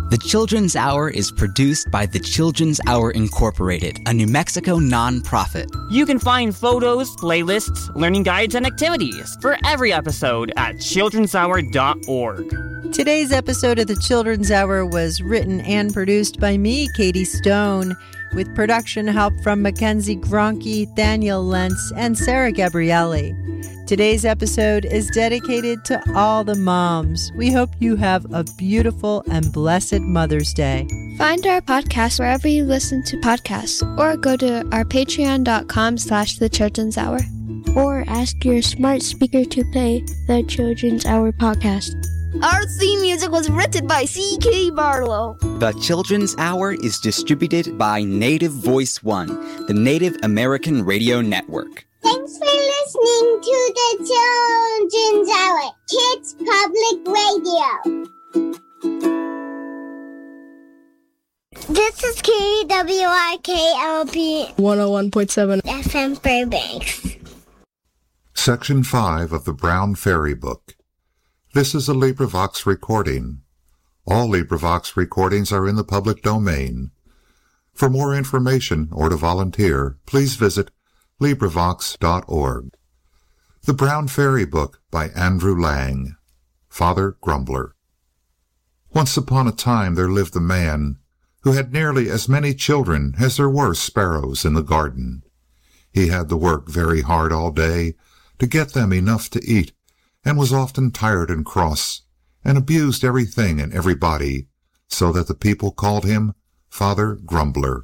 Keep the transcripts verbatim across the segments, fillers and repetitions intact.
The Children's Hour is produced by The Children's Hour Incorporated, a New Mexico nonprofit. You can find photos, playlists, learning guides, and activities for every episode at children's hour dot org. Today's episode of The Children's Hour was written and produced by me, Katie Stone, with production help from Mackenzie Gronke, Daniel Lentz, and Sarah Gabrielli. Today's episode is dedicated to all the moms. We hope you have a beautiful and blessed Mother's Day. Find our podcast wherever you listen to podcasts, or go to our patreon.com slash the Children's Hour. Or ask your smart speaker to play the Children's Hour podcast. Our theme music was written by C K Barlow. The Children's Hour is distributed by Native Voice One, the Native American Radio Network. Thanks for listening to the Children's Hour, Kids Public Radio. This is K W I K L P one oh one point seven F M Fairbanks. Section five of the Brown Fairy Book. This is a LibriVox recording. All LibriVox recordings are in the public domain. For more information or to volunteer, please visit LibriVox dot org. The Brown Fairy Book by Andrew Lang. Father Grumbler. Once upon a time there lived a man who had nearly as many children as there were sparrows in the garden. He had to work very hard all day to get them enough to eat, and was often tired and cross, and abused everything and everybody, so that the people called him Father Grumbler.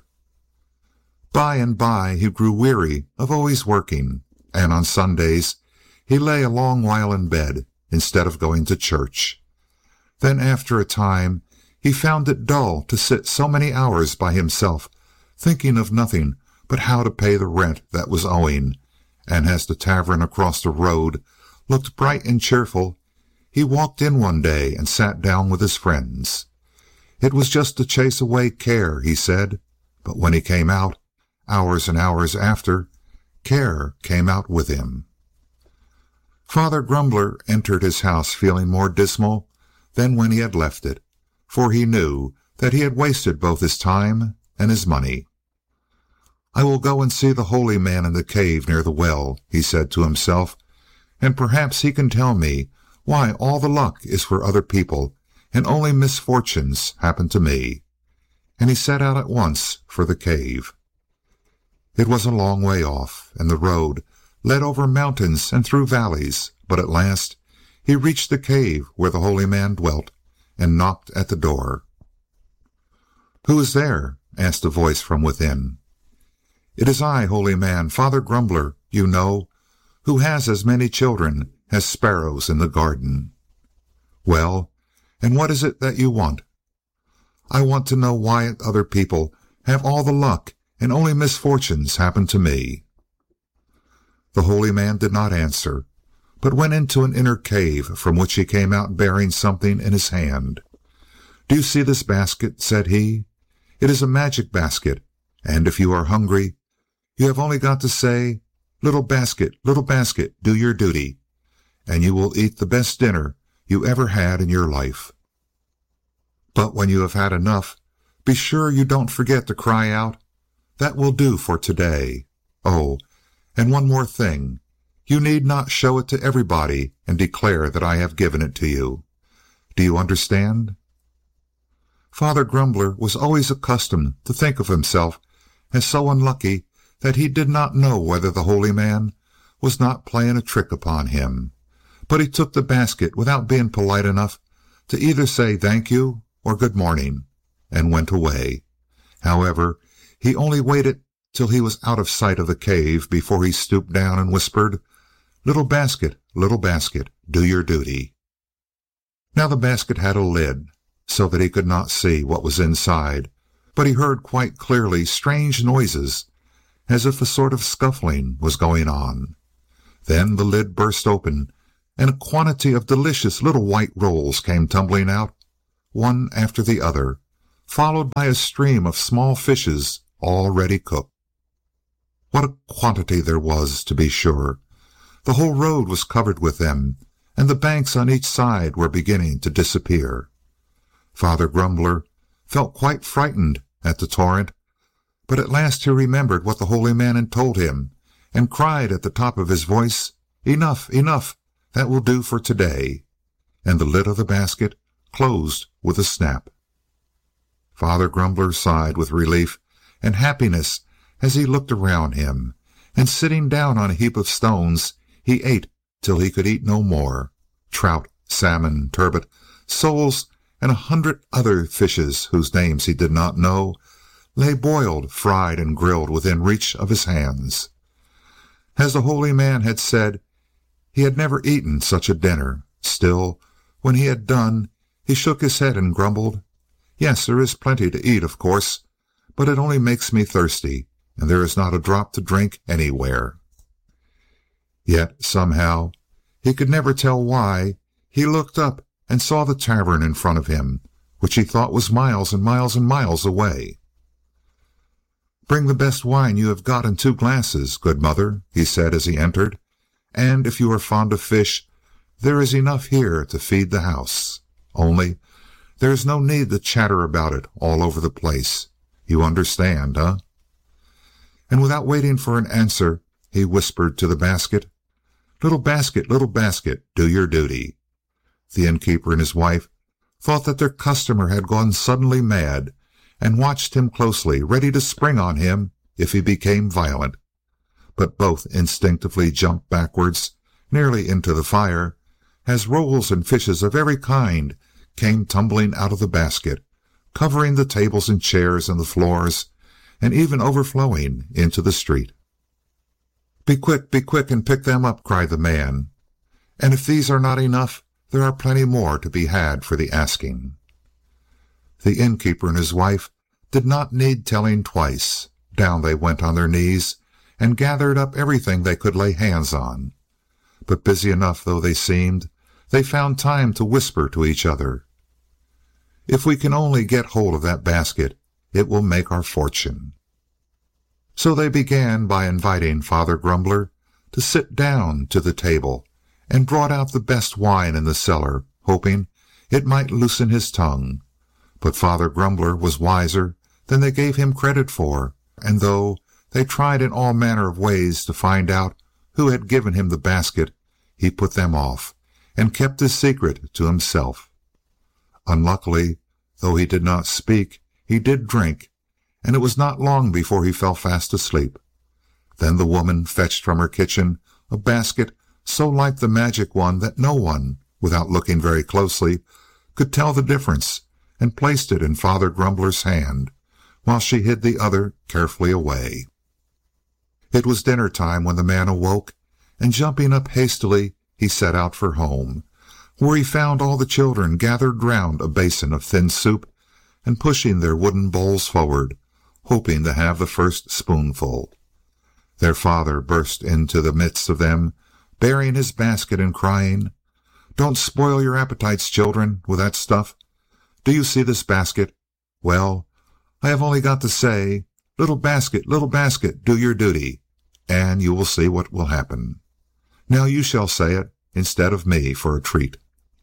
By and by he grew weary of always working, and on Sundays he lay a long while in bed instead of going to church. Then after a time he found it dull to sit so many hours by himself, thinking of nothing but how to pay the rent that was owing, and as the tavern across the road looked bright and cheerful, he walked in one day and sat down with his friends. It was just to chase away care, he said, but when he came out, hours and hours after, care came out with him. Father Grumbler entered his house feeling more dismal than when he had left it, for he knew that he had wasted both his time and his money. I will go and see the holy man in the cave near the well, he said to himself, and perhaps he can tell me why all the luck is for other people and only misfortunes happen to me. And he set out at once for the cave. It was a long way off, and the road led over mountains and through valleys, but at last he reached the cave where the holy man dwelt, and knocked at the door. "Who is there?" asked a voice from within. "It is I, holy man, Father Grumbler, you know, who has as many children as sparrows in the garden." "Well, and what is it that you want?" "I want to know why other people have all the luck and only misfortunes happen to me." The holy man did not answer, but went into an inner cave from which he came out bearing something in his hand. "Do you see this basket?" said he. "It is a magic basket, and if you are hungry, you have only got to say, 'Little basket, little basket, do your duty,' and you will eat the best dinner you ever had in your life. But when you have had enough, be sure you don't forget to cry out, 'That will do for today.' Oh, and one more thing. You need not show it to everybody and declare that I have given it to you. Do you understand?" Father Grumbler was always accustomed to think of himself as so unlucky that he did not know whether the holy man was not playing a trick upon him, but he took the basket without being polite enough to either say thank you or good morning, and went away. However, he only waited till he was out of sight of the cave before he stooped down and whispered, "Little basket, little basket, do your duty." Now the basket had a lid, so that he could not see what was inside, but he heard quite clearly strange noises, as if a sort of scuffling was going on. Then the lid burst open, and a quantity of delicious little white rolls came tumbling out, one after the other, followed by a stream of small fishes already cooked. What a quantity there was, to be sure! The whole road was covered with them, and the banks on each side were beginning to disappear. Father Grumbler felt quite frightened at the torrent, but at last he remembered what the holy man had told him, and cried at the top of his voice, "Enough, enough, that will do for today," and the lid of the basket closed with a snap. Father Grumbler sighed with relief and happiness as he looked around him, and sitting down on a heap of stones, he ate till he could eat no more. Trout, salmon, turbot, soles, and a hundred other fishes whose names he did not know, lay boiled, fried, and grilled within reach of his hands. As the holy man had said, he had never eaten such a dinner. Still, when he had done, he shook his head and grumbled, "Yes, there is plenty to eat, of course, but it only makes me thirsty, and there is not a drop to drink anywhere." Yet, somehow, he could never tell why, he looked up and saw the tavern in front of him, which he thought was miles and miles and miles away. "Bring the best wine you have got in two glasses, good mother," he said as he entered, "and if you are fond of fish, there is enough here to feed the house. Only, there is no need to chatter about it all over the place. You understand, eh?" And without waiting for an answer, he whispered to the basket, "Little basket, little basket, do your duty." The innkeeper and his wife thought that their customer had gone suddenly mad, and watched him closely, ready to spring on him if he became violent. But both instinctively jumped backwards, nearly into the fire, as rolls and fishes of every kind came tumbling out of the basket, covering the tables and chairs and the floors, and even overflowing into the street. "Be quick, be quick, and pick them up," cried the man. "And if these are not enough, there are plenty more to be had for the asking." The innkeeper and his wife did not need telling twice. Down they went on their knees and gathered up everything they could lay hands on. But busy enough though they seemed, they found time to whisper to each other, "If we can only get hold of that basket, it will make our fortune." So they began by inviting Father Grumbler to sit down to the table, and brought out the best wine in the cellar, hoping it might loosen his tongue. But Father Grumbler was wiser than they gave him credit for, and though they tried in all manner of ways to find out who had given him the basket, he put them off, and kept his secret to himself. Unluckily, though he did not speak, he did drink, and it was not long before he fell fast asleep. Then the woman fetched from her kitchen a basket so like the magic one that no one, without looking very closely, could tell the difference, and placed it in Father Grumbler's hand, while she hid the other carefully away. It was dinner time when the man awoke, and jumping up hastily, he set out for home, where he found all the children gathered round a basin of thin soup, and pushing their wooden bowls forward, hoping to have the first spoonful. Their father burst into the midst of them, bearing his basket and crying, "Don't spoil your appetites, children, with that stuff. Do you see this basket? Well, I have only got to say, 'Little basket, little basket, do your duty,' and you will see what will happen. Now you shall say it instead of me for a treat."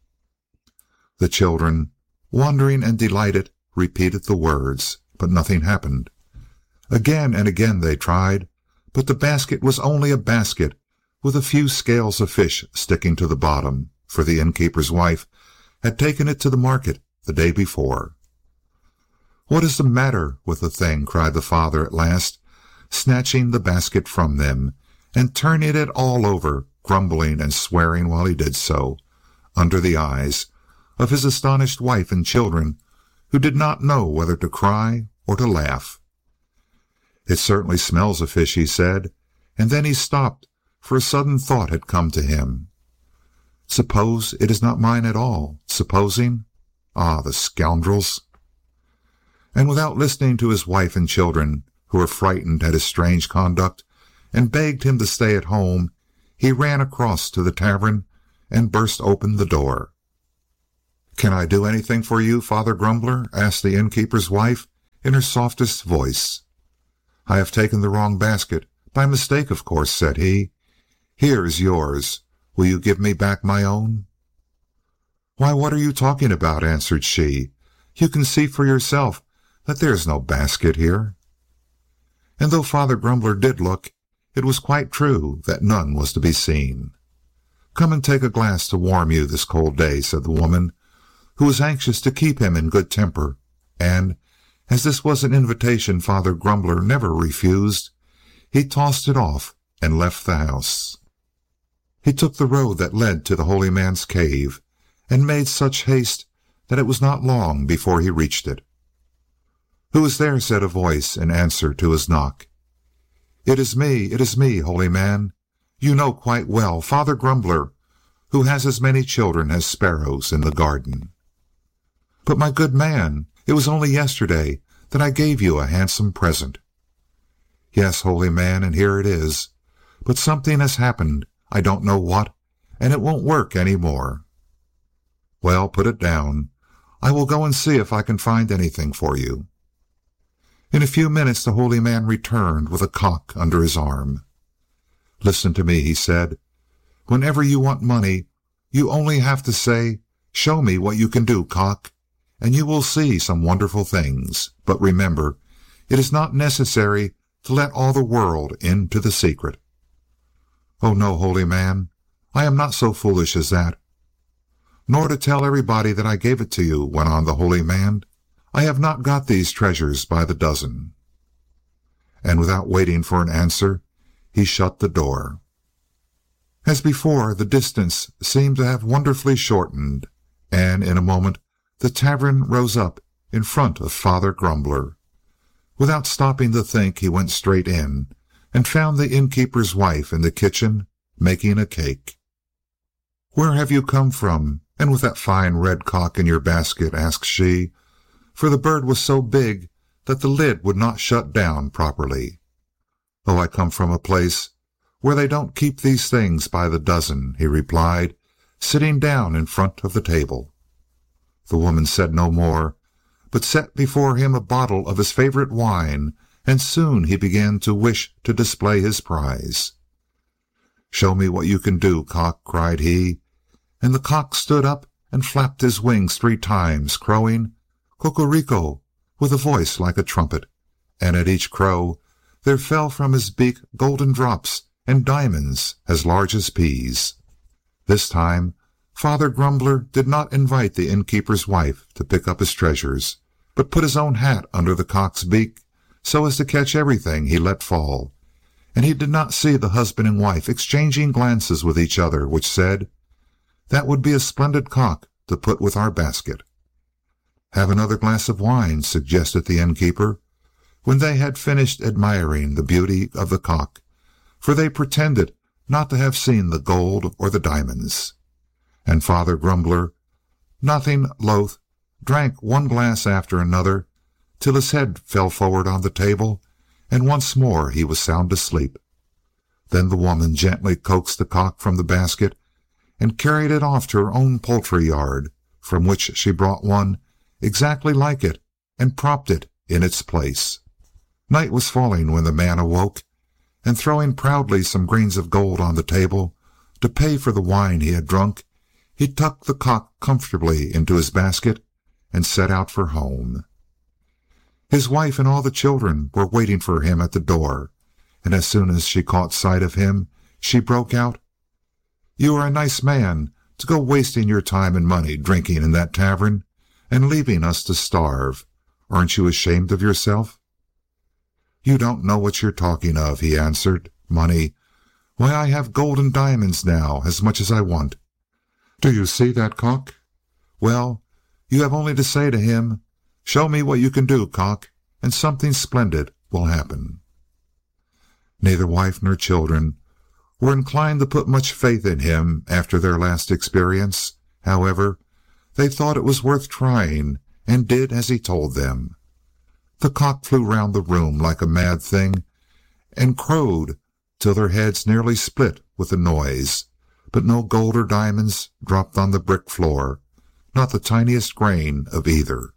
The children, wondering and delighted, repeated the words, but nothing happened. Again and again they tried, but the basket was only a basket with a few scales of fish sticking to the bottom, for the innkeeper's wife had taken it to the market the day before. "What is the matter with the thing?" cried the father at last, snatching the basket from them, and turning it all over, grumbling and swearing while he did so, under the eyes of his astonished wife and children, who did not know whether to cry or to laugh. "It certainly smells of fish," he said, and then he stopped, for a sudden thought had come to him. "Suppose it is not mine at all? Supposing? Ah, the scoundrels!" And without listening to his wife and children, who were frightened at his strange conduct, and begged him to stay at home, he ran across to the tavern and burst open the door. "Can I do anything for you, Father Grumbler?" asked the innkeeper's wife in her softest voice. "I have taken the wrong basket, by mistake, of course," said he. "Here is yours. Will you give me back my own?" "Why, what are you talking about?" answered she. You can see for yourself that there's no basket here." And though Father Grumbler did look, it was quite true that none was to be seen. "Come and take a glass to warm you this cold day," said the woman, who was anxious to keep him in good temper, and as this was an invitation Father Grumbler never refused, he tossed it off and left the house. He took the road that led to the holy man's cave, and made such haste that it was not long before he reached it. "Who is there?" said a voice in answer to his knock. "It is me, it is me, holy man. You know quite well Father Grumbler, who has as many children as sparrows in the garden." "But my good man, it was only yesterday that I gave you a handsome present." "Yes, holy man, and here it is. But something has happened, I don't know what, and it won't work any more." "Well, put it down. I will go and see if I can find anything for you." In a few minutes the holy man returned with a cock under his arm. "Listen to me," he said. "Whenever you want money, you only have to say, 'Show me what you can do, cock,' and you will see some wonderful things. But remember, it is not necessary to let all the world into the secret." "Oh, no, holy man, I am not so foolish as that." "Nor to tell everybody that I gave it to you," went on the holy man. "I have not got these treasures by the dozen." And without waiting for an answer, he shut the door. As before, the distance seemed to have wonderfully shortened, and in a moment the tavern rose up in front of Father Grumbler. Without stopping to think, he went straight in, and found the innkeeper's wife in the kitchen making a cake. "Where have you come from, and with that fine red cock in your basket?" asked she, for the bird was so big that the lid would not shut down properly. "Oh, I come from a place where they don't keep these things by the dozen," he replied, sitting down in front of the table. The woman said no more, but set before him a bottle of his favorite wine, and soon he began to wish to display his prize. "Show me what you can do, cock," cried he, and the cock stood up and flapped his wings three times, crowing "Cocorico" with a voice like a trumpet, and at each crow there fell from his beak golden drops and diamonds as large as peas. This time Father Grumbler did not invite the innkeeper's wife to pick up his treasures, but put his own hat under the cock's beak so as to catch everything he let fall, and he did not see the husband and wife exchanging glances with each other, which said, "That would be a splendid cock to put with our basket." "Have another glass of wine," suggested the innkeeper, when they had finished admiring the beauty of the cock, for they pretended not to have seen the gold or the diamonds. And Father Grumbler, nothing loath, drank one glass after another, till his head fell forward on the table, and once more he was sound asleep. Then the woman gently coaxed the cock from the basket, and carried it off to her own poultry yard, from which she brought one exactly like it, and propped it in its place. Night was falling when the man awoke, and throwing proudly some grains of gold on the table to pay for the wine he had drunk, he tucked the cock comfortably into his basket and set out for home. His wife and all the children were waiting for him at the door, and as soon as she caught sight of him, she broke out, "You are a nice man to go wasting your time and money drinking in that tavern, and leaving us to starve. Aren't you ashamed of yourself?" "You don't know what you're talking of," he answered. "Money? Why, I have gold and diamonds now, as much as I want. Do you see that cock? Well, you have only to say to him, 'Show me what you can do, cock,' and something splendid will happen." Neither wife nor children were inclined to put much faith in him after their last experience. However, they thought it was worth trying, and did as he told them. The cock flew round the room like a mad thing, and crowed till their heads nearly split with the noise, but no gold or diamonds dropped on the brick floor, not the tiniest grain of either.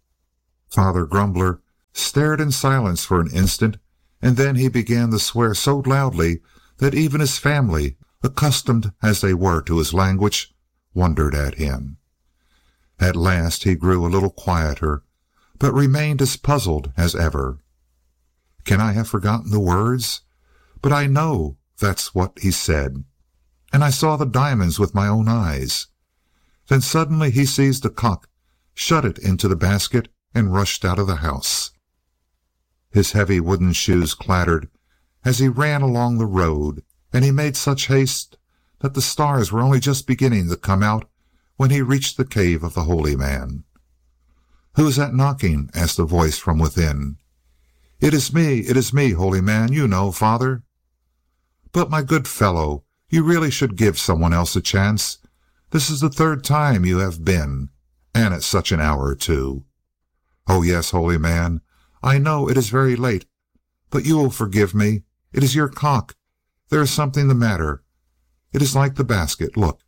Father Grumbler stared in silence for an instant, and then he began to swear so loudly that even his family, accustomed as they were to his language, wondered at him. At last he grew a little quieter, but remained as puzzled as ever. Can I have forgotten the words? But I know that's what he said, and I saw the diamonds with my own eyes. Then suddenly he seized the cock, shut it into the basket, and rushed out of the house. His heavy wooden shoes clattered as he ran along the road, and he made such haste that the stars were only just beginning to come out when he reached the cave of the holy man. "Who is that knocking?" asked a voice from within. "It is me, it is me, holy man, you know, Father." "But, my good fellow, you really should give someone else a chance. This is the third time you have been, and at such an hour, too." "Oh, yes, holy man, I know it is very late, but you will forgive me. It is your cock. There is something the matter. It is like the basket. Look."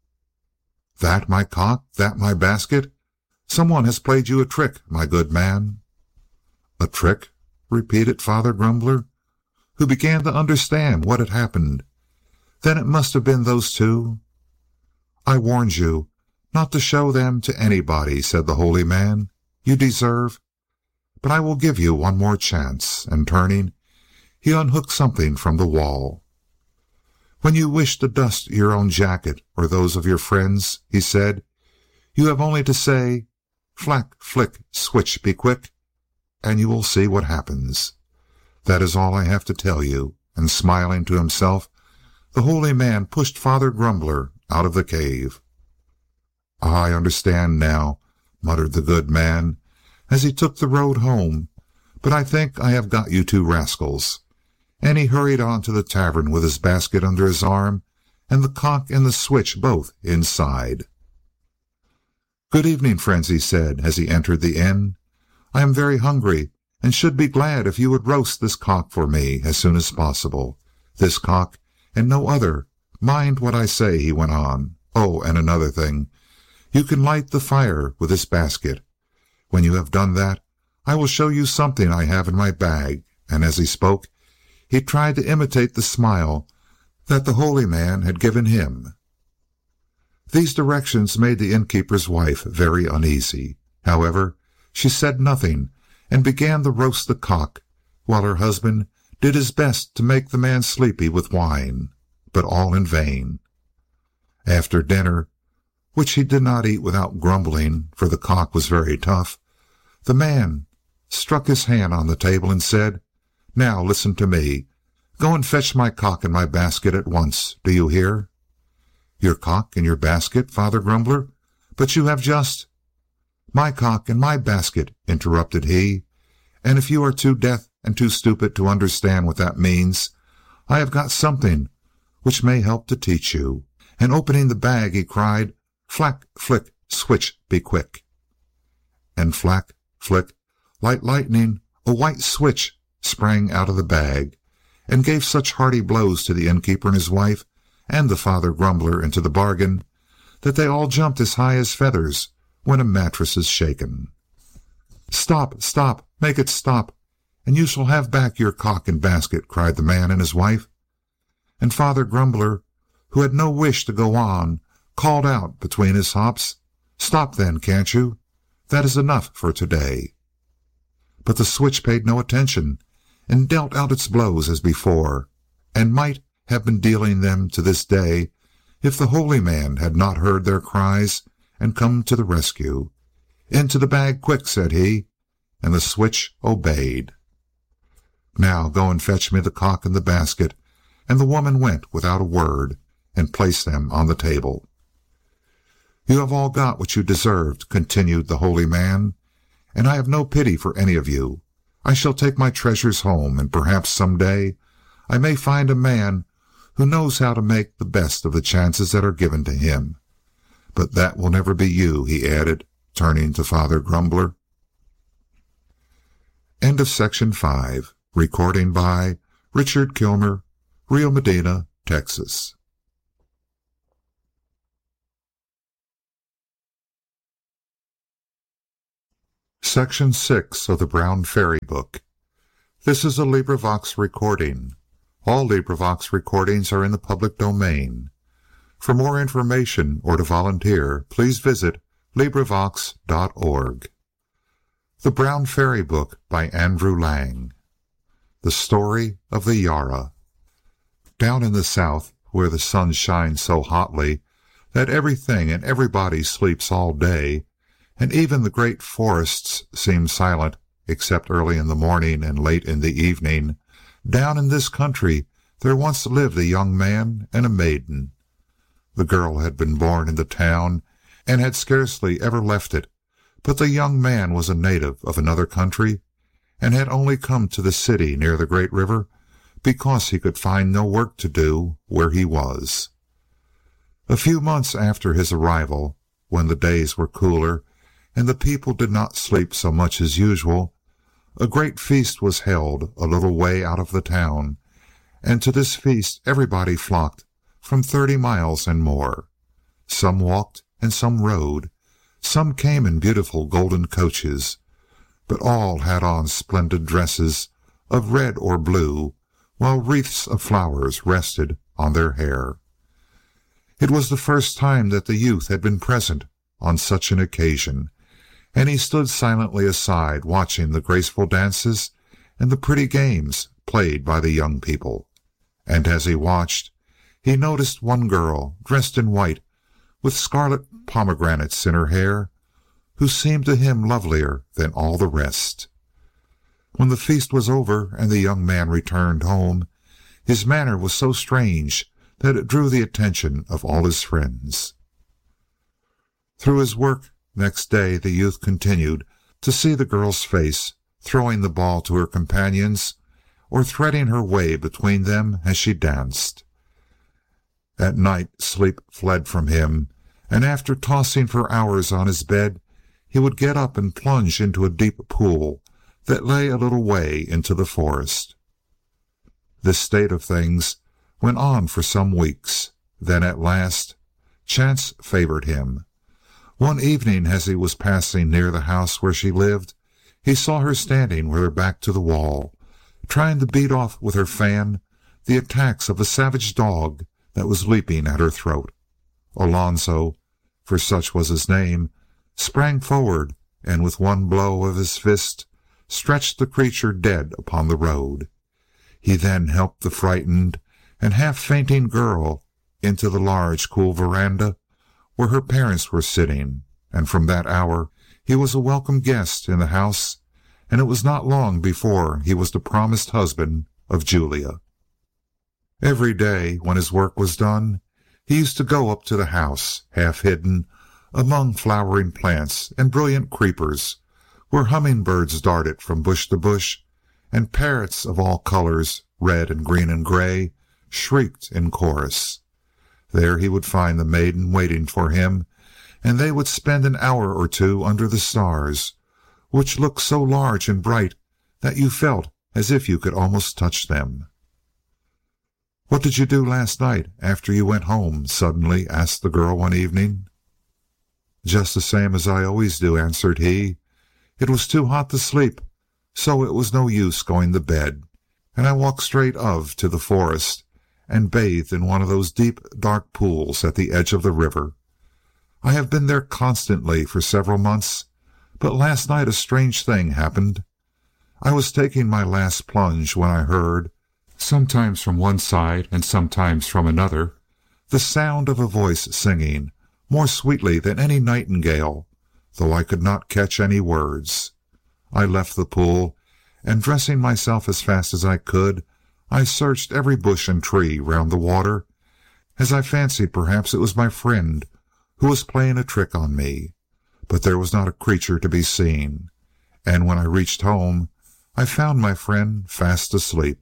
"That my cock? That my basket? Someone has played you a trick, my good man." "A trick?" repeated Father Grumbler, who began to understand what had happened. "Then it must have been those two." "I warned you not to show them to anybody," said the holy man. "You deserve. But I will give you one more chance." And turning, he unhooked something from the wall. "When you wish to dust your own jacket or those of your friends," he said, "you have only to say, 'Flack, flick, switch, be quick,' and you will see what happens. That is all I have to tell you." And smiling to himself, the holy man pushed Father Grumbler out of the cave. "Ah, I understand now," muttered the good man, as he took the road home, "but I think I have got you two rascals." And he hurried on to the tavern with his basket under his arm and the cock and the switch both inside. "Good evening, friends," he said as he entered the inn. "I am very hungry, and should be glad if you would roast this cock for me as soon as possible. This cock and no other. Mind what I say," he went on. "Oh, and another thing. You can light the fire with this basket. When you have done that, I will show you something I have in my bag." And as he spoke, he tried to imitate the smile that the holy man had given him. These directions made the innkeeper's wife very uneasy. However, she said nothing, and began to roast the cock, while her husband did his best to make the man sleepy with wine, but all in vain. After dinner, which he did not eat without grumbling, for the cock was very tough, the man struck his hand on the table and said, "Now listen to me. Go and fetch my cock and my basket at once. Do you hear?" "Your cock and your basket, Father Grumbler? But you have just—" "My cock and my basket," interrupted he, "and if you are too deaf and too stupid to understand what that means, I have got something which may help to teach you." And opening the bag, he cried, "Flack, flick, switch, be quick." And flack, flick, like lightning, a white switch sprang out of the bag, and gave such hearty blows to the innkeeper and his wife, and to Father Grumbler into the bargain, that they all jumped as high as feathers when a mattress is shaken. "Stop, stop, make it stop, and you shall have back your cock and basket," cried the man and his wife. And Father Grumbler, who had no wish to go on, called out between his hops, "Stop then, can't you? That is enough for today." But the switch paid no attention, and dealt out its blows as before, and might have been dealing them to this day if the holy man had not heard their cries and come to the rescue. "Into the bag, quick," said he, and the switch obeyed. "Now go and fetch me the cock and the basket," and the woman went without a word and placed them on the table. "You have all got what you deserved," continued the holy man, "and I have no pity for any of you. I shall take my treasures home, and perhaps some day I may find a man who knows how to make the best of the chances that are given to him. But that will never be you," he added, turning to Father Grumbler. End of section five. Recording by Richard Kilmer, Rio Medina, Texas. Section six of the Brown Fairy Book. This is a LibriVox recording. All LibriVox recordings are in the public domain. For more information or to volunteer, please visit LibriVox dot org. The Brown Fairy Book by Andrew Lang. The Story of the Yarra. Down in the south, where the sun shines so hotly that everything and everybody sleeps all day, and even the great forests seem silent except early in the morning and late in the evening, down in this country there once lived a young man and a maiden. The girl had been born in the town and had scarcely ever left it, but the young man was a native of another country and had only come to the city near the great river because he could find no work to do where he was. A few months after his arrival, when the days were cooler and the people did not sleep so much as usual, a great feast was held a little way out of the town, and to this feast everybody flocked from thirty miles and more. Some walked and some rode. Some came in beautiful golden coaches, but all had on splendid dresses of red or blue, while wreaths of flowers rested on their hair. It was the first time that the youth had been present on such an occasion, and he stood silently aside watching the graceful dances and the pretty games played by the young people. And as he watched, he noticed one girl dressed in white with scarlet pomegranates in her hair, who seemed to him lovelier than all the rest. When the feast was over and the young man returned home, his manner was so strange that it drew the attention of all his friends. Through his work next day the youth continued to see the girl's face, throwing the ball to her companions or threading her way between them as she danced. At night sleep fled from him, and after tossing for hours on his bed, he would get up and plunge into a deep pool that lay a little way into the forest. This state of things went on for some weeks. Then at last chance favored him. One evening as he was passing near the house where she lived, he saw her standing with her back to the wall, trying to beat off with her fan the attacks of a savage dog that was leaping at her throat. Alonzo, for such was his name, sprang forward, and with one blow of his fist stretched the creature dead upon the road. He then helped the frightened and half-fainting girl into the large, cool veranda where her parents were sitting, and from that hour he was a welcome guest in the house, and it was not long before he was the promised husband of Julia. Every day, when his work was done, he used to go up to the house, half hidden among flowering plants and brilliant creepers, where hummingbirds darted from bush to bush, and parrots of all colors, red and green and gray, shrieked in chorus. There he would find the maiden waiting for him, and they would spend an hour or two under the stars, which looked so large and bright that you felt as if you could almost touch them. "What did you do last night after you went home?" suddenly asked the girl one evening. "Just the same as I always do," answered he. "It was too hot to sleep, so it was no use going to bed, and I walked straight of to the forest and bathed in one of those deep, dark pools at the edge of the river. I have been there constantly for several months, but last night a strange thing happened. I was taking my last plunge when I heard, sometimes from one side and sometimes from another, the sound of a voice singing more sweetly than any nightingale, though I could not catch any words. I left the pool, and dressing myself as fast as I could, I searched every bush and tree round the water, as I fancied perhaps it was my friend who was playing a trick on me, but there was not a creature to be seen, and when I reached home I found my friend fast asleep."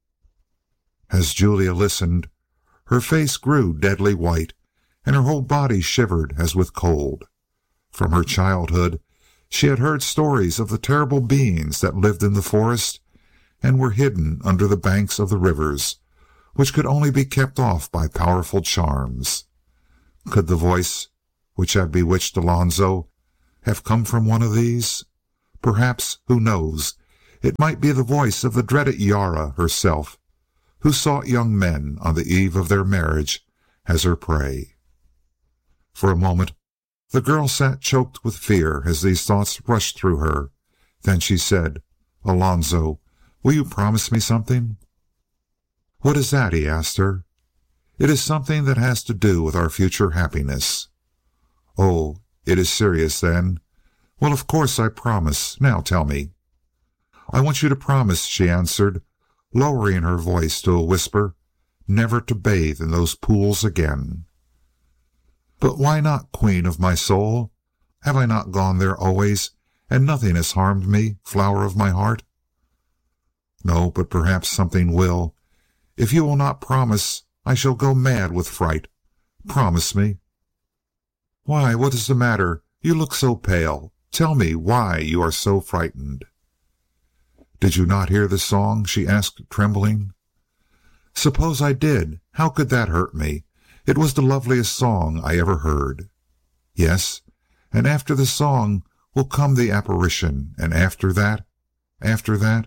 As Julia listened, her face grew deadly white, and her whole body shivered as with cold. From her childhood she had heard stories of the terrible beings that lived in the forest and were hidden under the banks of the rivers, which could only be kept off by powerful charms. Could the voice which had bewitched Alonzo have come from one of these? Perhaps, who knows, it might be the voice of the dreaded Yarra herself, who sought young men on the eve of their marriage as her prey. For a moment The girl sat choked with fear as these thoughts rushed through her. Then she said, "Alonzo, will you promise me something?" "What is that?" he asked her. "It is something that has to do with our future happiness." "Oh, it is serious then? Well, of course I promise. Now tell me." "I want you to promise," she answered, lowering her voice to a whisper, "never to bathe in those pools again." "But why not, queen of my soul? Have I not gone there always, and nothing has harmed me, flower of my heart?" "No, but perhaps something will. If you will not promise, I shall go mad with fright. Promise me." "Why, what is the matter? You look so pale. Tell me why you are so frightened." "Did you not hear the song?" she asked, trembling. "Suppose I did. How could that hurt me? It was the loveliest song I ever heard." "Yes, and after the song will come the apparition, and after that, after that—"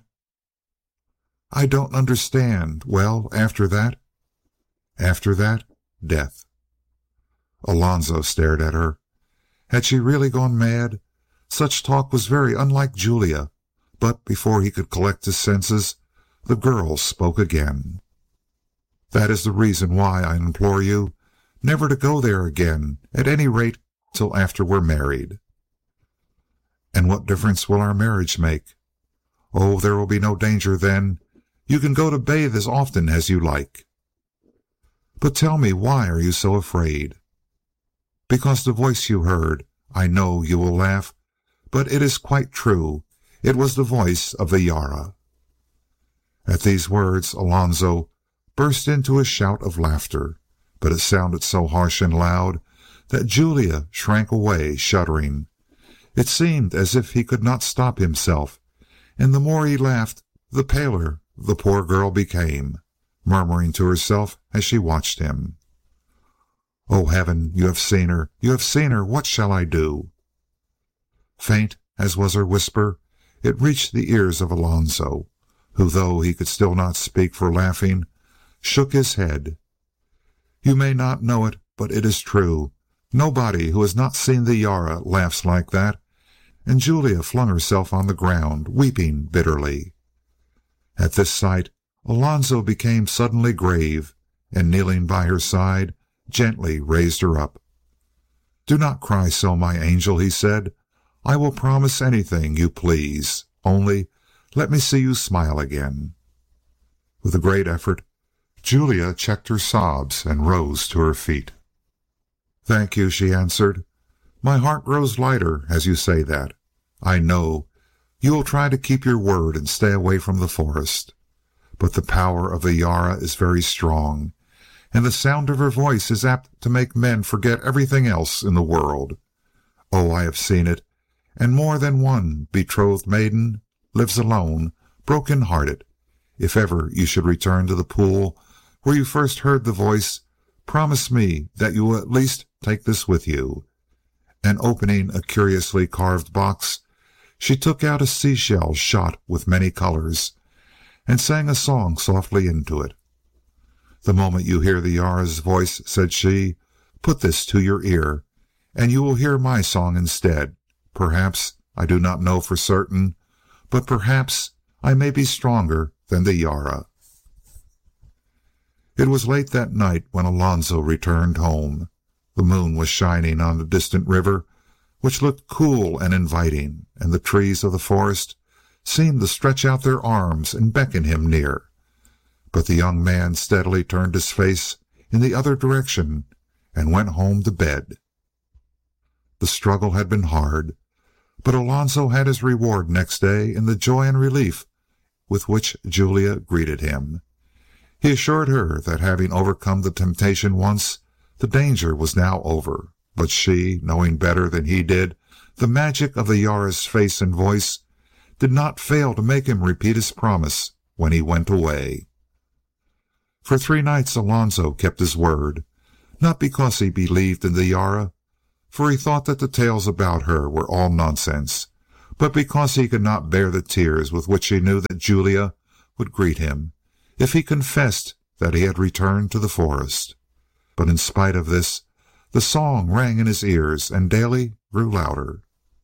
"I don't understand. Well, after that?" "After that, death." Alonzo stared at her. Had she really gone mad? Such talk was very unlike Julia, but before he could collect his senses, the girl spoke again. "That is the reason why I implore you never to go there again, at any rate till after we're married." "And what difference will our marriage make?" "Oh, there will be no danger then. You can go to bathe as often as you like." "But tell me, why are you so afraid?" "Because the voice you heard. I know you will laugh, but it is quite true. It was the voice of the Yara." At these words Alonzo burst into a shout of laughter, but it sounded so harsh and loud that Julia shrank away, shuddering. It seemed as if he could not stop himself, and the more he laughed, the paler the poor girl became, murmuring to herself as she watched him, "Oh, heaven, you have seen her, you have seen her. What shall I do?" Faint as was her whisper, it reached the ears of Alonzo, who, though he could still not speak for laughing, shook his head. "You may not know it, but it is true. Nobody who has not seen the Yara laughs like that," and Julia flung herself on the ground, weeping bitterly. At this sight Alonzo became suddenly grave, and kneeling by her side, gently raised her up. "Do not cry so, my angel," he said. "I will promise anything you please. Only let me see you smile again." With a great effort, Julia checked her sobs and rose to her feet. "Thank you," she answered. "My heart grows lighter as you say that. I know you will try to keep your word and stay away from the forest. But the power of the Yara is very strong, and the sound of her voice is apt to make men forget everything else in the world. Oh, I have seen it, and more than one betrothed maiden lives alone, broken-hearted. If ever you should return to the pool where you first heard the voice, promise me that you will at least take this with you." And opening a curiously carved box, she took out a seashell shot with many colors, and sang a song softly into it. "The moment you hear the Yara's voice," said she, "put this to your ear, and you will hear my song instead. Perhaps, I do not know for certain, but perhaps I may be stronger than the Yara." It was late that night when Alonzo returned home. The moon was shining on the distant river, which looked cool and inviting, and the trees of the forest seemed to stretch out their arms and beckon him near. But the young man steadily turned his face in the other direction and went home to bed. The struggle had been hard, but Alonzo had his reward next day in the joy and relief with which Julia greeted him. He assured her that having overcome the temptation once, the danger was now over, but she, knowing better than he did the magic of the Yara's face and voice, did not fail to make him repeat his promise when he went away. For three nights Alonzo kept his word, not because he believed in the Yara, for he thought that the tales about her were all nonsense, but because he could not bear the tears with which he knew that Julia would greet him if he confessed that he had returned to the forest. But in spite of this, The song rang in his ears and daily grew louder.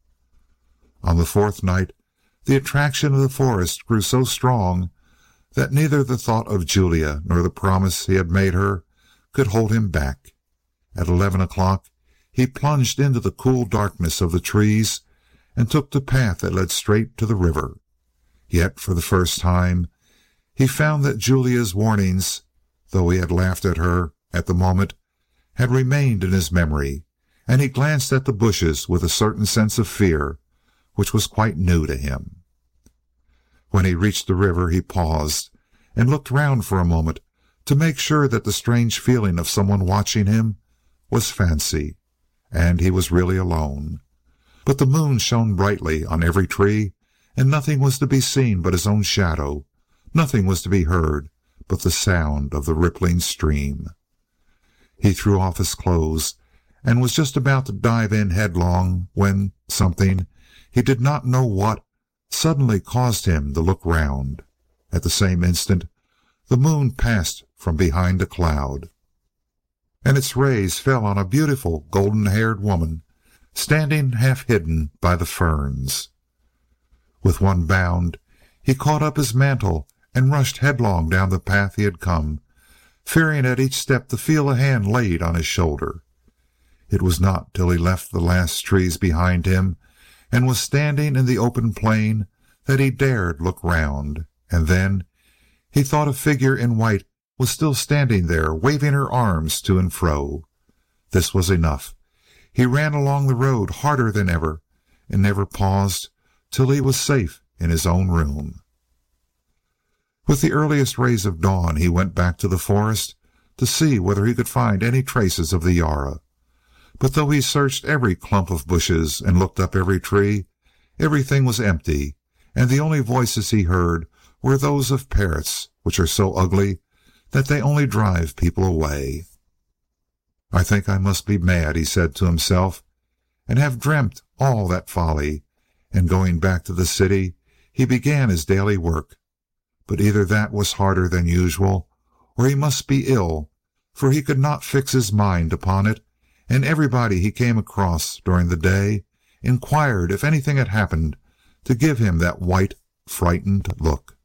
On the fourth night, the attraction of the forest grew so strong that neither the thought of Julia nor the promise he had made her could hold him back. At eleven o'clock, he plunged into the cool darkness of the trees and took the path that led straight to the river. Yet, for the first time, he found that Julia's warnings, though he had laughed at her at the moment, had remained in his memory, and he glanced at the bushes with a certain sense of fear which was quite new to him. When he reached the river, he paused and looked round for a moment to make sure that the strange feeling of someone watching him was fancy, and he was really alone. But the moon shone brightly on every tree, and nothing was to be seen but his own shadow. Nothing was to be heard but the sound of the rippling stream. He threw off his clothes and was just about to dive in headlong when something, he did not know what, suddenly caused him to look round. At the same instant, the moon passed from behind a cloud, and its rays fell on a beautiful golden-haired woman standing half hidden by the ferns. With one bound, he caught up his mantle and rushed headlong down the path he had come, fearing at each step to feel a hand laid on his shoulder. It was not till he left the last trees behind him and was standing in the open plain that he dared look round, and then he thought a figure in white was still standing there, waving her arms to and fro. This was enough. He ran along the road harder than ever, and never paused till he was safe in his own room. With the earliest rays of dawn, he went back to the forest to see whether he could find any traces of the Yara. But though he searched every clump of bushes and looked up every tree, everything was empty, and the only voices he heard were those of parrots, which are so ugly that they only drive people away. "I think I must be mad," he said to himself, "and have dreamt all that folly," and going back to the city, he began his daily work. But either that was harder than usual, or he must be ill, for he could not fix his mind upon it, and everybody he came across during the day inquired if anything had happened to give him that white, frightened look.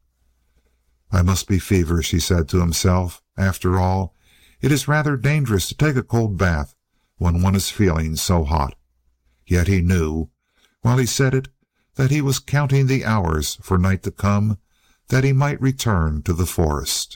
"I must be feverish," he said to himself. "After all, it is rather dangerous to take a cold bath when one is feeling so hot." Yet he knew, while he said it, that he was counting the hours for night to come, that he might return to the forest.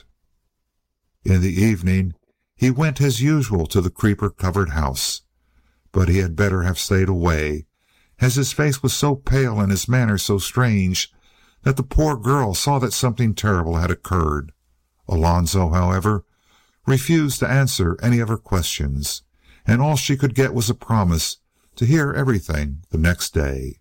In the evening he went as usual to the creeper-covered house, but he had better have stayed away, as his face was so pale and his manner so strange that the poor girl saw that something terrible had occurred. Alonzo, however, refused to answer any of her questions, and all she could get was a promise to hear everything the next day.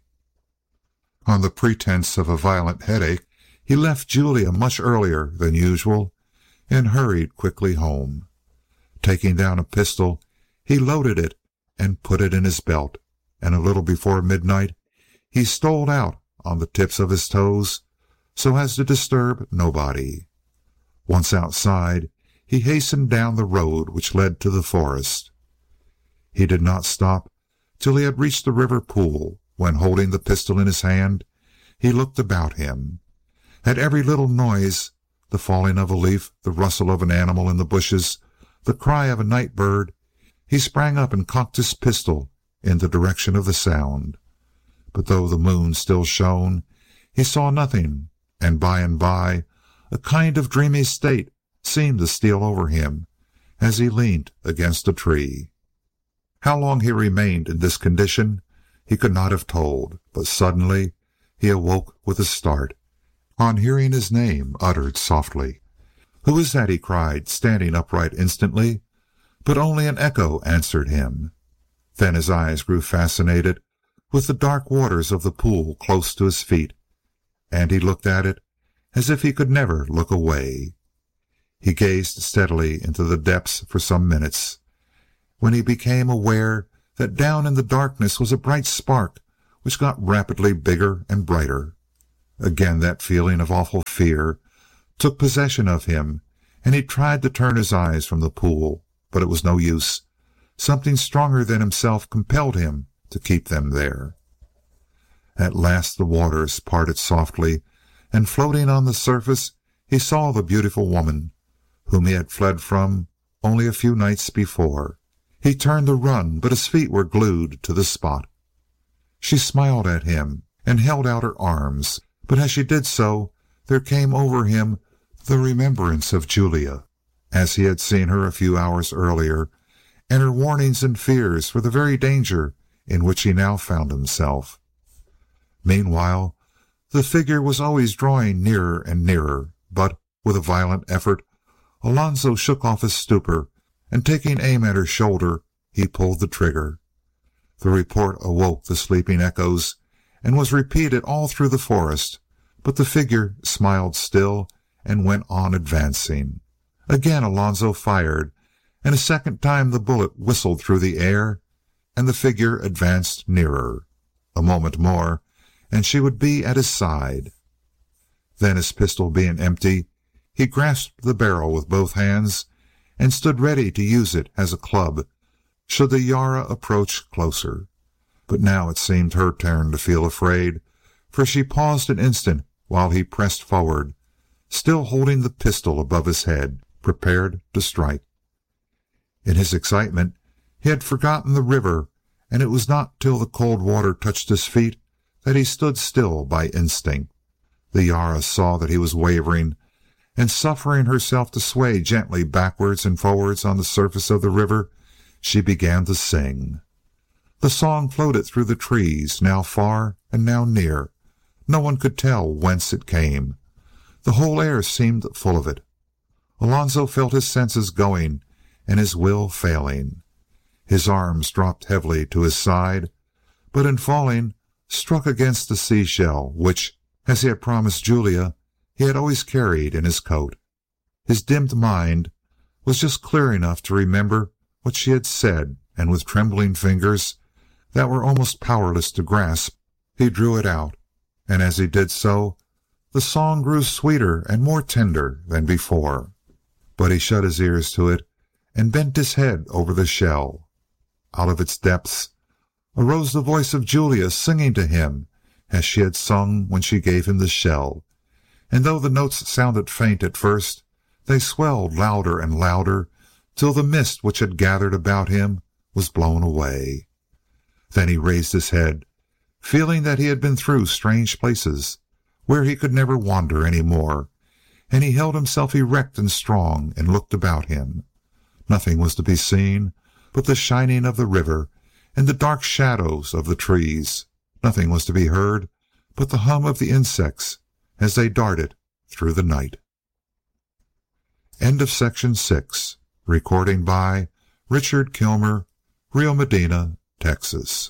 On the pretense of a violent headache, he left Julia much earlier than usual and hurried quickly home. Taking down a pistol, he loaded it and put it in his belt, and a little before midnight he stole out on the tips of his toes so as to disturb nobody. Once outside, he hastened down the road which led to the forest. He did not stop till he had reached the river pool, when, holding the pistol in his hand, he looked about him. At every little noise, the falling of a leaf, the rustle of an animal in the bushes, the cry of a night bird, he sprang up and cocked his pistol in the direction of the sound. But though the moon still shone, he saw nothing, and by and by a kind of dreamy state seemed to steal over him as he leaned against a tree. How long he remained in this condition he could not have told, but suddenly he awoke with a start, on hearing his name uttered softly. "Who is that?" he cried, standing upright instantly, but only an echo answered him. Then his eyes grew fascinated with the dark waters of the pool close to his feet, and he looked at it as if he could never look away. He gazed steadily into the depths for some minutes, when he became aware that down in the darkness was a bright spark which got rapidly bigger and brighter. Again that feeling of awful fear took possession of him, and he tried to turn his eyes from the pool, but it was no use. Something stronger than himself compelled him to keep them there. At last the waters parted softly, and floating on the surface he saw the beautiful woman whom he had fled from only a few nights before. He turned to run, but his feet were glued to the spot. She smiled at him and held out her arms, but as she did so there came over him the remembrance of Julia, as he had seen her a few hours earlier, and her warnings and fears for the very danger in which he now found himself. Meanwhile, the figure was always drawing nearer and nearer, but with a violent effort Alonzo shook off his stupor, and taking aim at her shoulder, he pulled the trigger. The report awoke the sleeping echoes and was repeated all through the forest, but the figure smiled still and went on advancing. Again Alonzo fired, and a second time the bullet whistled through the air, and the figure advanced nearer. A moment more, and she would be at his side. Then, his pistol being empty, he grasped the barrel with both hands and stood ready to use it as a club should the Yara approach closer. But now it seemed her turn to feel afraid, for she paused an instant while he pressed forward, still holding the pistol above his head, prepared to strike. In his excitement he had forgotten the river, and it was not till the cold water touched his feet that he stood still by instinct. The Yara saw that he was wavering, and suffering herself to sway gently backwards and forwards on the surface of the river, she began to sing. The song floated through the trees, now far and now near. No one could tell whence it came. The whole air seemed full of it. Alonzo felt his senses going and his will failing. His arms dropped heavily to his side, but in falling struck against the seashell which, as he had promised Julia, he had always carried in his coat. His dimmed mind was just clear enough to remember what she had said, and with trembling fingers that were almost powerless to grasp, he drew it out, and as he did so the song grew sweeter and more tender than before. But he shut his ears to it and bent his head over the shell. Out of its depths arose the voice of Julia singing to him as she had sung when she gave him the shell, and though the notes sounded faint at first, they swelled louder and louder till the mist which had gathered about him was blown away. Then he raised his head, feeling that he had been through strange places where he could never wander any more, and he held himself erect and strong and looked about him. Nothing was to be seen but the shining of the river and the dark shadows of the trees. Nothing was to be heard but the hum of the insects as they darted through the night. End of section six. Recording by Richard Kilmer, Rio Medina, Texas.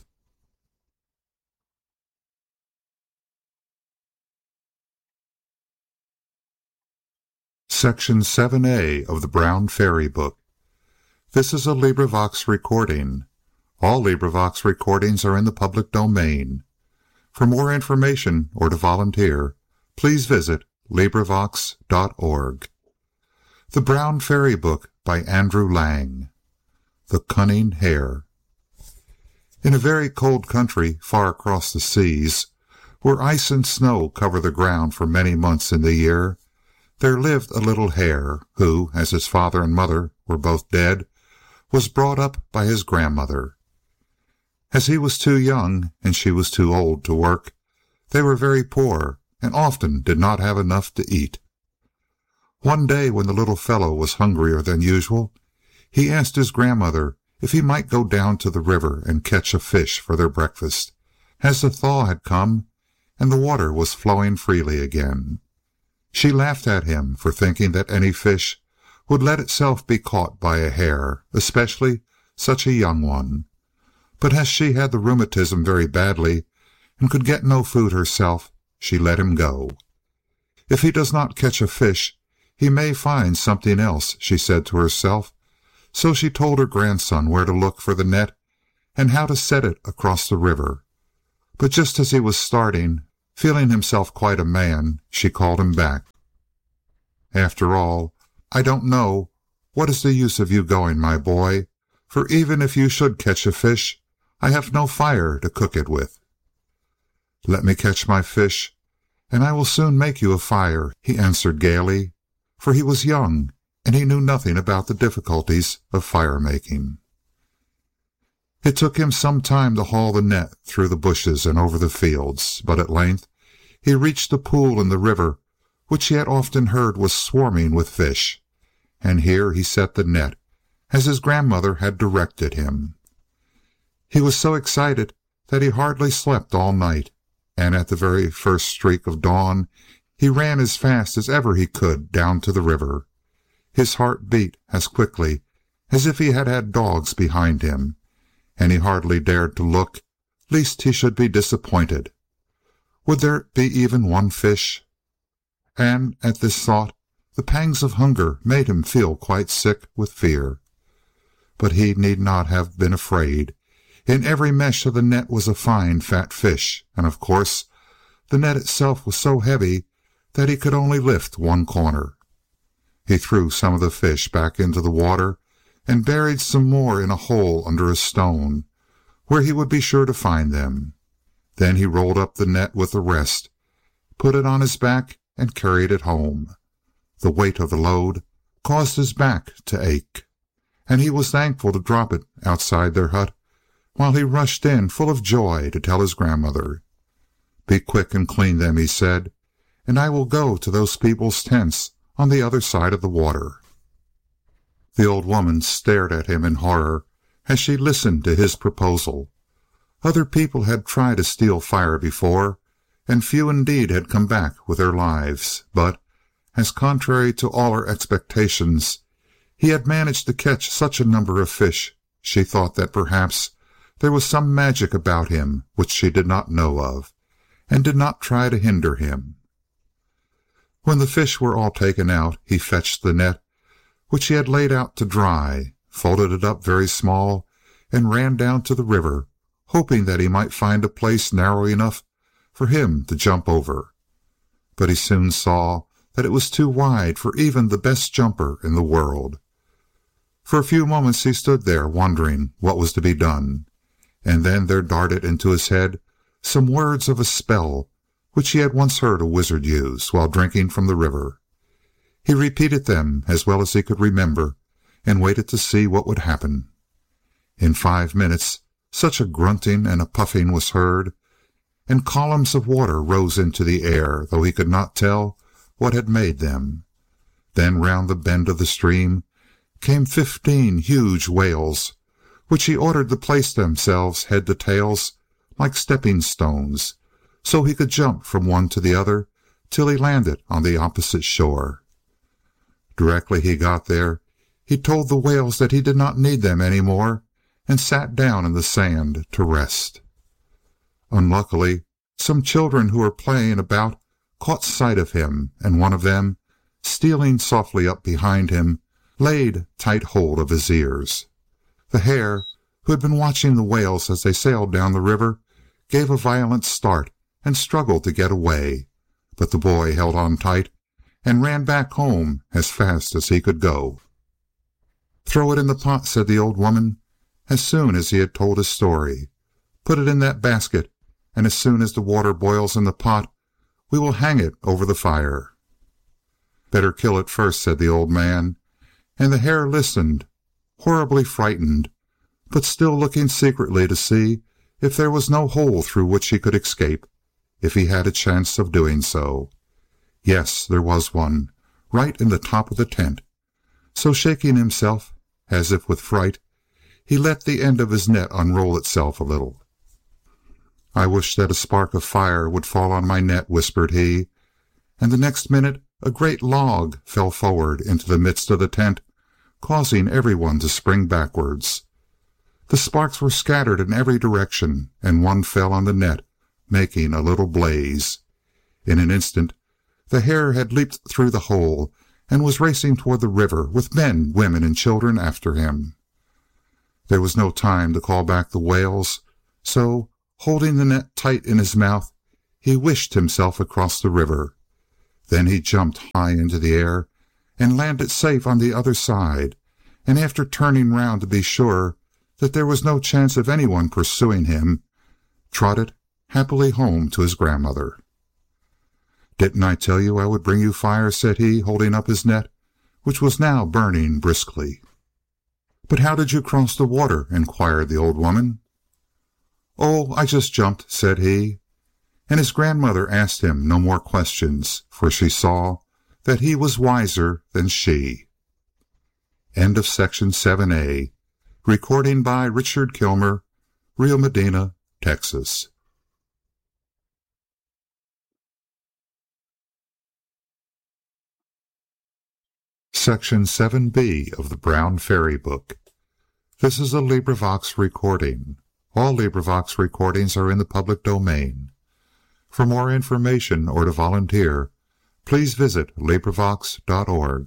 Section seven A of the Brown Fairy Book. This is a LibriVox recording. All LibriVox recordings are in the public domain. For more information or to volunteer, please visit LibriVox dot org. The Brown Fairy Book by Andrew Lang. The Cunning Hare. In a very cold country far across the seas, where ice and snow cover the ground for many months in the year, there lived a little hare who, as his father and mother were both dead, was brought up by his grandmother. As he was too young and she was too old to work, they were very poor and often did not have enough to eat. One day when the little fellow was hungrier than usual, he asked his grandmother if he might go down to the river and catch a fish for their breakfast, as the thaw had come and the water was flowing freely again. She laughed at him for thinking that any fish would let itself be caught by a hare, especially such a young one. But as she had the rheumatism very badly and could get no food herself, she let him go. If he does not catch a fish, he may find something else, she said to herself, so she told her grandson where to look for the net and how to set it across the river. But just as he was starting, feeling himself quite a man, she called him back. "After all, I don't know what is the use of you going, my boy, for even if you should catch a fish, I have no fire to cook it with." "Let me catch my fish, and I will soon make you a fire," he answered gaily, for he was young and he knew nothing about the difficulties of fire-making. It took him some time to haul the net through the bushes and over the fields, but at length he reached a pool in the river which he had often heard was swarming with fish, and here he set the net, as his grandmother had directed him. He was so excited that he hardly slept all night, and at the very first streak of dawn he ran as fast as ever he could down to the river. His heart beat as quickly as if he had had dogs behind him, and he hardly dared to look, lest he should be disappointed. Would there be even one fish? And at this thought the pangs of hunger made him feel quite sick with fear. But he need not have been afraid. In every mesh of the net was a fine fat fish, and of course the net itself was so heavy that he could only lift one corner. He threw some of the fish back into the water and buried some more in a hole under a stone, where he would be sure to find them. Then he rolled up the net with the rest, put it on his back, and carried it home. The weight of the load caused his back to ache, and he was thankful to drop it outside their hut, while he rushed in full of joy to tell his grandmother. "Be quick and clean them," he said, "and I will go to those people's tents on the other side of the water." The old woman stared at him in horror as she listened to his proposal. Other people had tried to steal fire before, and few indeed had come back with their lives, but, as contrary to all her expectations, he had managed to catch such a number of fish, she thought that perhaps there was some magic about him which she did not know of, and did not try to hinder him. When the fish were all taken out, he fetched the net, which he had laid out to dry, folded it up very small, and ran down to the river, hoping that he might find a place narrow enough for him to jump over. But he soon saw that it was too wide for even the best jumper in the world. For a few moments he stood there wondering what was to be done, and then there darted into his head some words of a spell which he had once heard a wizard use while drinking from the river. He repeated them as well as he could remember, and waited to see what would happen. In five minutes such a grunting and a puffing was heard, and columns of water rose into the air, though he could not tell what had made them. Then round the bend of the stream came fifteen huge whales, which he ordered to place themselves head to tails like stepping stones, so he could jump from one to the other till he landed on the opposite shore. Directly he got there, he told the whales that he did not need them any more, and sat down in the sand to rest. Unluckily, some children who were playing about caught sight of him, and one of them, stealing softly up behind him, laid tight hold of his ears. The hare, who had been watching the whales as they sailed down the river, gave a violent start and struggled to get away, but the boy held on tight and ran back home as fast as he could go. "Throw it in the pot," said the old woman, as soon as he had told his story. "Put it in that basket, and as soon as the water boils in the pot, we will hang it over the fire." "Better kill it first," said the old man, and the hare listened, horribly frightened, but still looking secretly to see if there was no hole through which he could escape, if he had a chance of doing so. Yes, there was one, right in the top of the tent. So shaking himself, as if with fright, he let the end of his net unroll itself a little. "I wish that a spark of fire would fall on my net," whispered he, and the next minute a great log fell forward into the midst of the tent, causing everyone to spring backwards. The sparks were scattered in every direction, and one fell on the net, making a little blaze. In an instant the hare had leaped through the hole and was racing toward the river with men, women, and children after him. There was no time to call back the whales, so, holding the net tight in his mouth, he wished himself across the river. Then he jumped high into the air and landed safe on the other side, and after turning round to be sure that there was no chance of anyone pursuing him, trotted happily home to his grandmother. "Didn't I tell you I would bring you fire?" said he, holding up his net, which was now burning briskly. "But how did you cross the water?" inquired the old woman. "Oh, I just jumped," said he, and his grandmother asked him no more questions, for she saw that he was wiser than she. End of section seven A. Recording by Richard Kilmer, Rio Medina, Texas. Section seven B of the Brown Fairy Book. This is a LibriVox recording. All LibriVox recordings are in the public domain. For more information or to volunteer, please visit LibriVox dot org.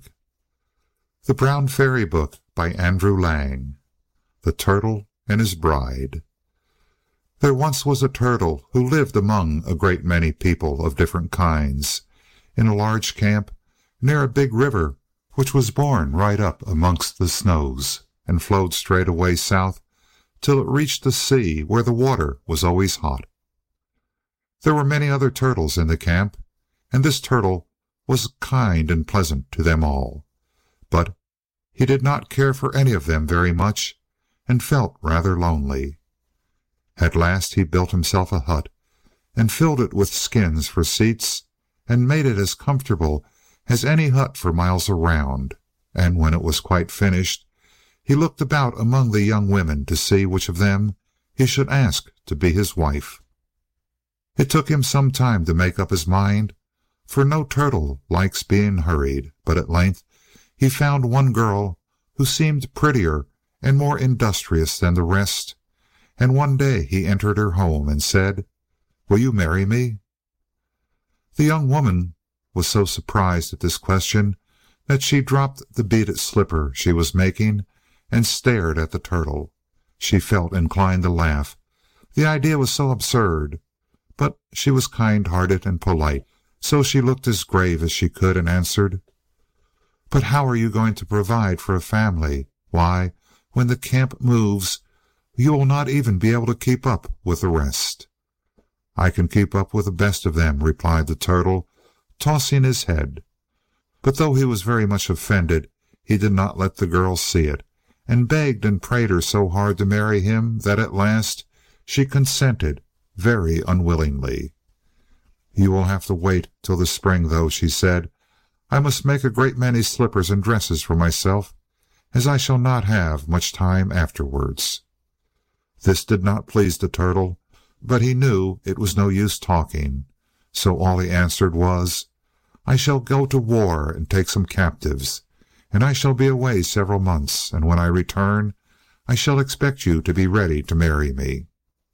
The Brown Fairy Book by Andrew Lang. The Turtle and His Bride. There once was a turtle who lived among a great many people of different kinds, in a large camp near a big river which was born right up amongst the snows, and flowed straight away south till it reached the sea where the water was always hot. There were many other turtles in the camp, and this turtle was kind and pleasant to them all, but he did not care for any of them very much, and felt rather lonely. At last he built himself a hut, and filled it with skins for seats, and made it as comfortable as any hut for miles around, and when it was quite finished, he looked about among the young women to see which of them he should ask to be his wife. It took him some time to make up his mind, for no turtle likes being hurried, but at length he found one girl who seemed prettier and more industrious than the rest, and one day he entered her home and said, "Will you marry me?" The young woman was so surprised at this question that she dropped the beaded slipper she was making and stared at the turtle. She felt inclined to laugh. The idea was so absurd, but she was kind-hearted and polite, so she looked as grave as she could and answered, "But how are you going to provide for a family? Why, when the camp moves, you will not even be able to keep up with the rest." "I can keep up with the best of them," replied the turtle, tossing his head. But though he was very much offended, he did not let the girl see it, and begged and prayed her so hard to marry him that at last she consented, very unwillingly. "You will have to wait till the spring, though," she said. "I must make a great many slippers and dresses for myself, as I shall not have much time afterwards." This did not please the turtle, but he knew it was no use talking, so all he answered was, "I shall go to war and take some captives, and I shall be away several months, and when I return I shall expect you to be ready to marry me."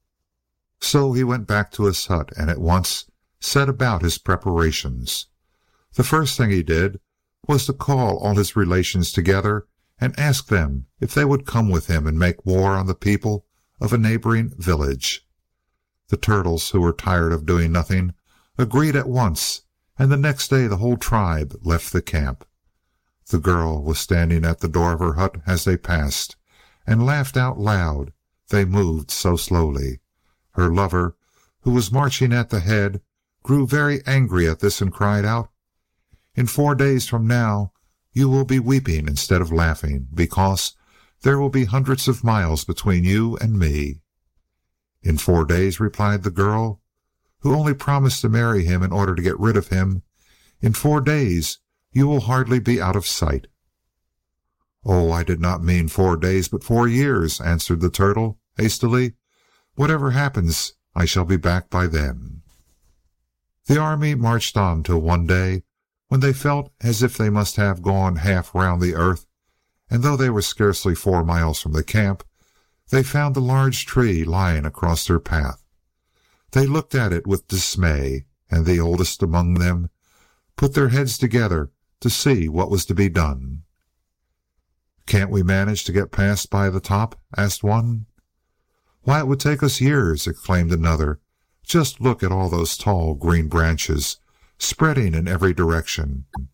So he went back to his hut and at once set about his preparations. The first thing he did was to call all his relations together and ask them if they would come with him and make war on the people of a neighboring village. The turtles, who were tired of doing nothing, agreed at once, and the next day the whole tribe left the camp. The girl was standing at the door of her hut as they passed, and laughed out loud, they moved so slowly. Her lover, who was marching at the head, grew very angry at this and cried out, "In four days from now you will be weeping instead of laughing, because there will be hundreds of miles between you and me." "In four days," replied the girl, who only promised to marry him in order to get rid of him, "in four days you will hardly be out of sight." "Oh, I did not mean four days, but four years," answered the turtle, hastily. "Whatever happens, I shall be back by then." The army marched on till one day when they felt as if they must have gone half round the earth, and though they were scarcely four miles from the camp, they found a large tree lying across their path. They looked at it with dismay, and the oldest among them put their heads together to see what was to be done. "Can't we manage to get past by the top?" asked one. "Why, it would take us years," exclaimed another. "Just look at all those tall green branches spreading in every direction.